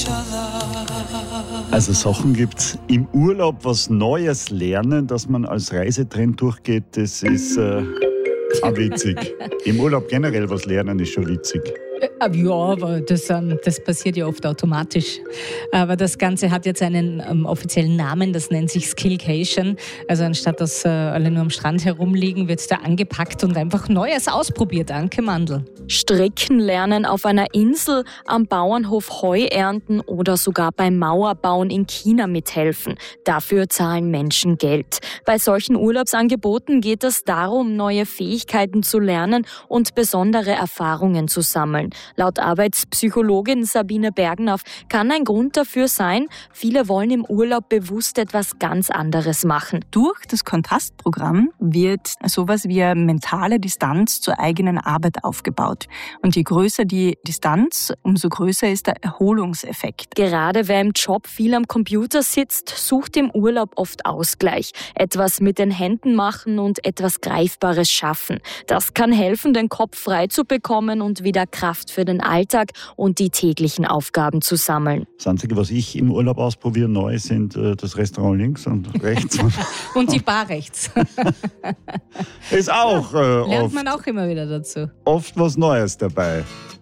Also Sachen gibt's im Urlaub, was Neues lernen, dass man als Reisetrend durchgeht, das ist auch witzig. Im Urlaub generell was lernen ist schon witzig. Ja, aber das passiert ja oft automatisch. Aber das Ganze hat jetzt einen offiziellen Namen, das nennt sich Skillcation. Also anstatt dass alle nur am Strand herumliegen, wird da angepackt und einfach Neues ausprobiert. Anke Mandl. Stricken lernen auf einer Insel, am Bauernhof Heu ernten oder sogar beim Mauerbauen in China mithelfen. Dafür zahlen Menschen Geld. Bei solchen Urlaubsangeboten geht es darum, neue Fähigkeiten zu lernen und besondere Erfahrungen zu sammeln. Laut Arbeitspsychologin Sabine Bergnauf kann ein Grund dafür sein, viele wollen im Urlaub bewusst etwas ganz anderes machen. Durch das Kontrastprogramm wird sowas wie eine mentale Distanz zur eigenen Arbeit aufgebaut. Und je größer die Distanz, umso größer ist der Erholungseffekt. Gerade wer im Job viel am Computer sitzt, sucht im Urlaub oft Ausgleich. Etwas mit den Händen machen und etwas Greifbares schaffen. Das kann helfen, den Kopf frei zu bekommen und wieder Kraft für den Alltag und die täglichen Aufgaben zu sammeln. Das Einzige, was ich im Urlaub ausprobiere neu, sind das Restaurant links und rechts. Und die Bar rechts. Ist auch Lernt man auch immer wieder dazu. Oft was Neues dabei.